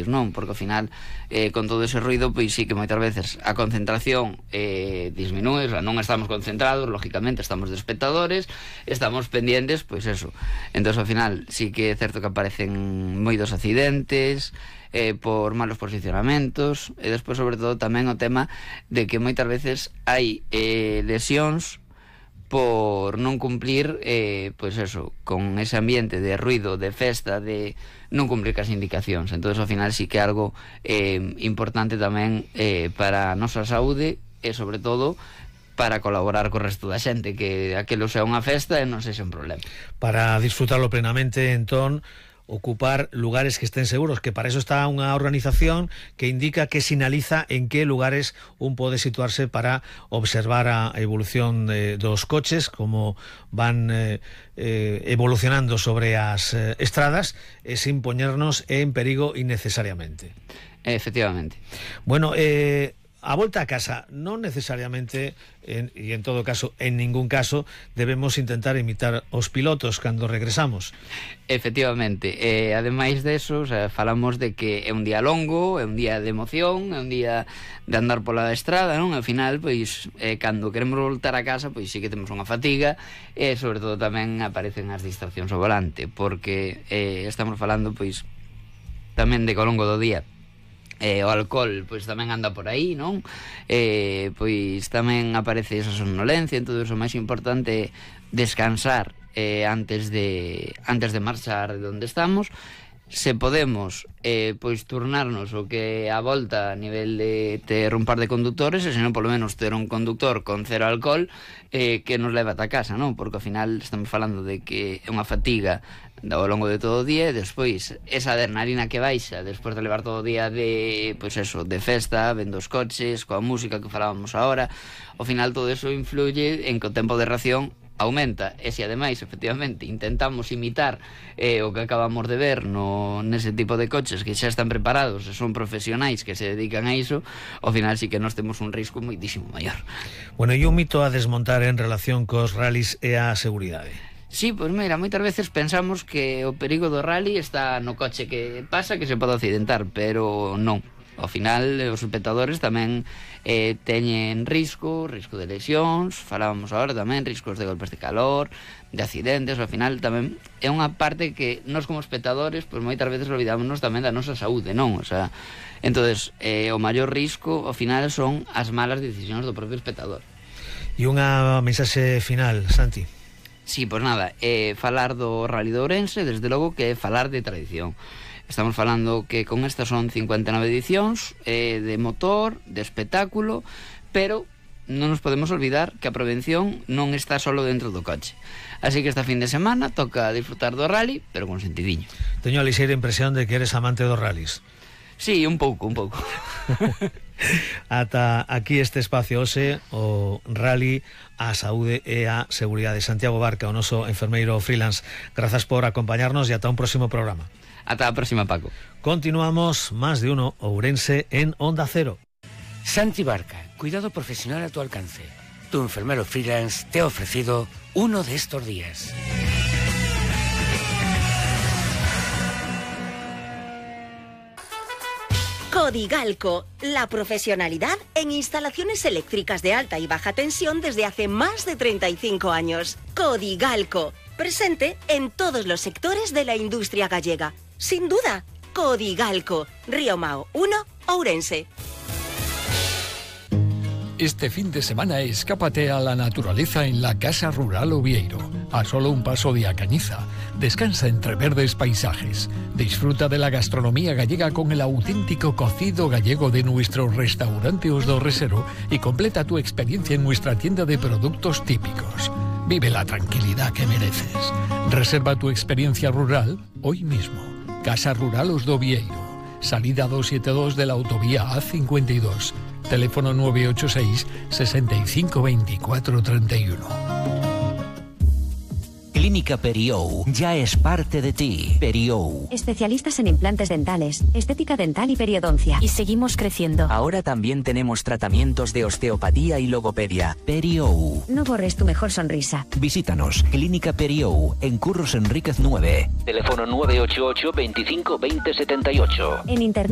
beneficios, non? Porque ao final, con todo ese ruido, pois sí que moitas veces a concentración disminúe, o sea, non estamos concentrados, lógicamente estamos de espectadores, estamos pendientes, pois eso. Entón, ao final, sí que é certo que aparecen moitos accidentes, por malos posicionamentos, e despois, sobre todo, tamén o tema de que moitas veces hai lesións por non cumplir, pois eso, con ese ambiente de ruido, de festa, de non cumplir cas indicacións. Entón, ao final, sí que é algo importante tamén para a nosa saúde e, sobre todo, para colaborar co resto da xente, que aquilo sea unha festa e non sexa un problema. Para disfrutarlo plenamente, entón, ocupar lugares que estén seguros, que para eso está unha organización que indica, que sinaliza en que lugares un pode situarse para observar a evolución dos coches, como van evolucionando sobre as estradas, sin poñernos en perigo innecesariamente. Efectivamente. Bueno, a volta a casa, non necesariamente, e en todo caso, en ningún caso, debemos intentar imitar os pilotos cando regresamos. Efectivamente, ademais deso, o sea, falamos de que é un día longo, é un día de emoción, é un día de andar pola estrada, non? Ao final, pois, cando queremos voltar a casa, pois sí que temos unha fatiga, e sobre todo tamén aparecen as distraccións ao volante, porque estamos falando, pois, tamén de que ao longo do día o alcohol pois tamén anda por aí, non? Pois tamén aparece esa somnolencia. Entón, o máis importante é descansar antes de marchar de onde estamos. Se podemos, pois turnarnos o que a volta a nivel de ter un par de conductores, e senón polo menos ter un conductor con cero alcohol que nos leva ata casa, non? Porque ao final estamos falando de que é unha fatiga ao longo de todo o día, e despois esa adrenalina que baixa despois de levar todo o día de, pois eso, de festa, vendo os coches, coa música que falábamos agora, ao final todo eso influye en que o tempo de reacción aumenta. E se ademais, efectivamente, intentamos imitar o que acabamos de ver nese tipo de coches que xa están preparados e son profesionais que se dedican a iso, ao final sí que nos temos un risco moitísimo maior. Bueno, e un mito a desmontar en relación cos rallies e a seguridade. Sí, pois mira, moitas veces pensamos que o perigo do rally está no coche que pasa, que se pode accidentar, pero non. Ao final, os espectadores tamén teñen risco de lesións, falábamos agora tamén, riscos de golpes de calor, de accidentes. Ao final tamén é unha parte que nós como espectadores, pois moitas veces olvidámonos tamén da nosa saúde, non? O sea, entonces, o maior risco ao final son as malas decisións do propio espectador. E unha mensaxe final, Santi. Sí, pois nada, falar do Rally de Ourense, desde logo que é falar de tradición. Estamos falando que con estas son 59 edicións de motor, de espectáculo, pero non nos podemos olvidar que a prevención non está solo dentro do coche. Así que esta fin de semana toca disfrutar do rally, pero con sentidiño. Teño a lixeira impresión de que eres amante dos rallies. Sí, un pouco. Ata aquí este espacio hoxe, o Rally, a saúde e a seguridade. Santiago Barca, o noso enfermeiro freelance, grazas por acompañarnos e ata un próximo programa. Ata a próxima, Paco. Continuamos, Más de Uno Ourense en Onda Cero. Santi Barca, cuidado profesional a tu alcance. Tu enfermero freelance te ha ofrecido uno de estos días. Codigalco, la profesionalidad en instalaciones eléctricas de alta y baja tensión desde hace más de 35 años. Codigalco, presente en todos los sectores de la industria gallega. Sin duda, Codigalco, Río Mao 1, Ourense. Este fin de semana escápate a la naturaleza en la Casa Rural Ovieiro, a solo un paso de A Cañiza. Descansa entre verdes paisajes. Disfruta de la gastronomía gallega con el auténtico cocido gallego de nuestro restaurante Os do Resero y completa tu experiencia en nuestra tienda de productos típicos. Vive la tranquilidad que mereces. Reserva tu experiencia rural hoy mismo. Casa Rural Os do Ovieiro. Salida 272 de la autovía A52. Teléfono 986 65 24 31. Clínica Periou ya es parte de ti. Periou. Especialistas en implantes dentales, estética dental y periodoncia. Y seguimos creciendo. Ahora también tenemos tratamientos de osteopatía y logopedia. Periou. No borres tu mejor sonrisa. Visítanos. Clínica Periou, en Curros Enríquez 9. Teléfono 988 25 20 78. En internet.